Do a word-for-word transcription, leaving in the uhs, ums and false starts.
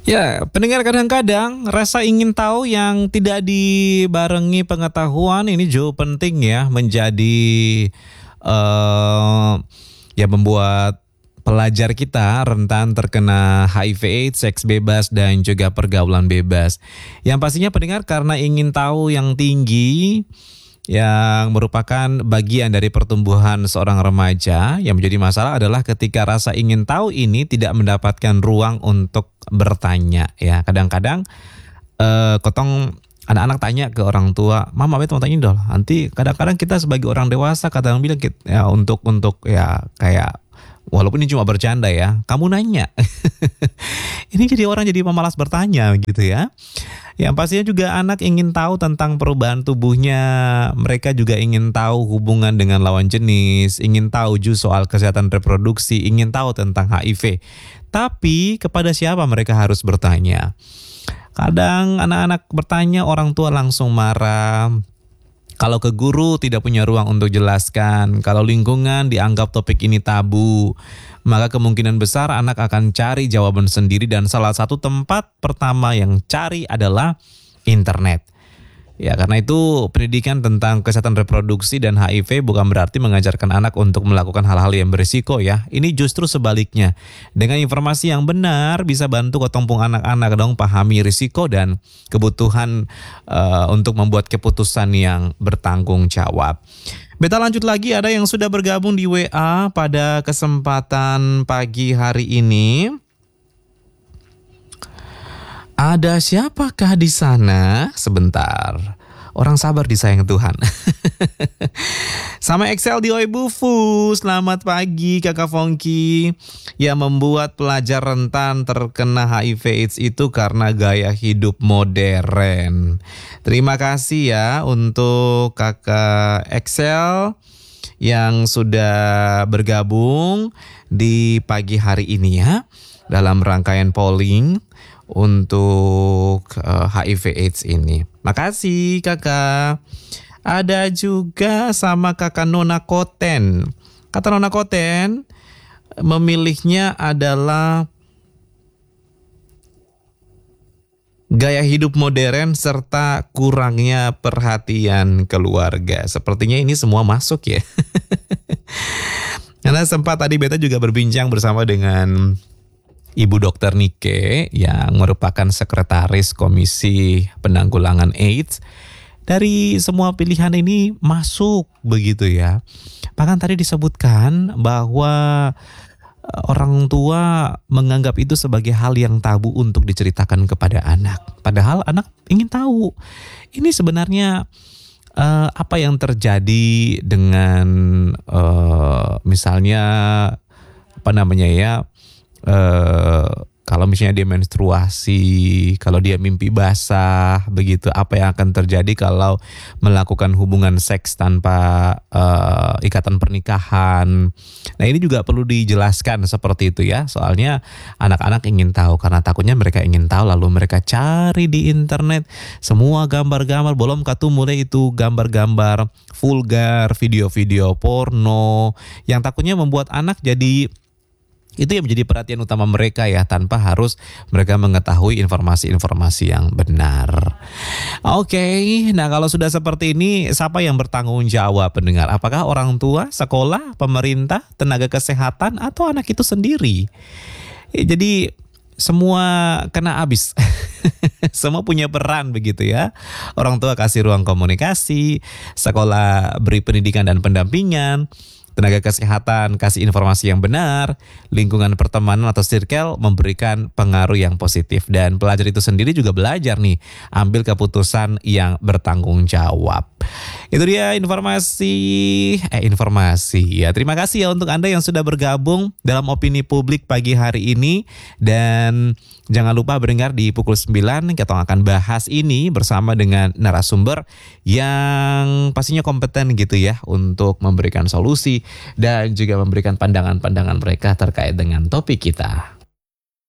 Ya, pendengar, kadang-kadang rasa ingin tahu yang tidak dibarengi pengetahuan ini jauh penting ya, menjadi eh ya membuat pelajar kita rentan terkena H I V AIDS, seks bebas dan juga pergaulan bebas. Yang pastinya pendengar, karena ingin tahu yang tinggi yang merupakan bagian dari pertumbuhan seorang remaja, yang menjadi masalah adalah ketika rasa ingin tahu ini tidak mendapatkan ruang untuk bertanya ya. Kadang-kadang eh, kotong anak-anak tanya ke orang tua, "Mama, beta mau tanya dong." Nanti kadang-kadang kita sebagai orang dewasa kadang bilang kita, ya untuk untuk ya kayak walaupun ini cuma bercanda ya, "Kamu nanya." Ini jadi orang jadi pemalas bertanya gitu ya. Yang pastinya juga anak ingin tahu tentang perubahan tubuhnya. Mereka juga ingin tahu hubungan dengan lawan jenis, ingin tahu juga soal kesehatan reproduksi, ingin tahu tentang H I V. Tapi kepada siapa mereka harus bertanya? Kadang anak-anak bertanya, orang tua langsung marah. Kalau ke guru tidak punya ruang untuk jelaskan, kalau lingkungan dianggap topik ini tabu, maka kemungkinan besar anak akan cari jawaban sendiri, dan salah satu tempat pertama yang cari adalah internet. Ya, karena itu pendidikan tentang kesehatan reproduksi dan H I V bukan berarti mengajarkan anak untuk melakukan hal-hal yang berisiko ya. Ini justru sebaliknya. Dengan informasi yang benar bisa bantu ketumpung anak-anak dong pahami risiko dan kebutuhan uh, untuk membuat keputusan yang bertanggung jawab. Beta lanjut lagi, ada yang sudah bergabung di W A pada kesempatan pagi hari ini. Ada siapakah di sana? Sebentar. Orang sabar disayang Tuhan. Sama Excel di Oibufu. Selamat pagi Kakak Fongki. Yang membuat pelajar rentan terkena H I V AIDS itu karena gaya hidup modern. Terima kasih ya untuk Kakak Excel yang sudah bergabung di pagi hari ini ya, dalam rangkaian polling untuk uh, H I V AIDS ini. Makasih kakak. Ada juga sama kakak Nona Koten. Kata Nona Koten, memilihnya adalah gaya hidup modern serta kurangnya perhatian keluarga. Sepertinya ini semua masuk ya. Karena sempat tadi beta juga berbincang bersama dengan Ibu Dokter Nike yang merupakan sekretaris Komisi Penanggulangan AIDS. Dari semua pilihan ini masuk begitu ya. Bahkan tadi disebutkan bahwa orang tua menganggap itu sebagai hal yang tabu untuk diceritakan kepada anak. Padahal anak ingin tahu. Ini sebenarnya uh, apa yang terjadi dengan uh, misalnya apa namanya ya, Uh, kalau misalnya dia menstruasi, kalau dia mimpi basah, begitu, apa yang akan terjadi kalau melakukan hubungan seks tanpa uh, ikatan pernikahan. Nah ini juga perlu dijelaskan seperti itu ya. Soalnya anak-anak ingin tahu, karena takutnya mereka ingin tahu lalu mereka cari di internet semua gambar-gambar, belum katu mulai itu gambar-gambar vulgar, video-video porno, yang takutnya membuat anak jadi itu yang menjadi perhatian utama mereka ya, tanpa harus mereka mengetahui informasi-informasi yang benar. Oke, nah kalau sudah seperti ini, siapa yang bertanggung jawab pendengar? Apakah orang tua, sekolah, pemerintah, tenaga kesehatan, atau anak itu sendiri? Jadi semua kena habis. Semua punya peran begitu ya. Orang tua kasih ruang komunikasi, sekolah beri pendidikan dan pendampingan, tenaga kesehatan kasih informasi yang benar, lingkungan pertemanan atau circle memberikan pengaruh yang positif, dan pelajar itu sendiri juga belajar nih ambil keputusan yang bertanggung jawab. Itu dia informasi eh informasi ya. Terima kasih ya untuk Anda yang sudah bergabung dalam opini publik pagi hari ini, dan jangan lupa berdengar di pukul sembilan kita akan bahas ini bersama dengan narasumber yang pastinya kompeten gitu ya untuk memberikan solusi dan juga memberikan pandangan-pandangan mereka terkait dengan topik kita.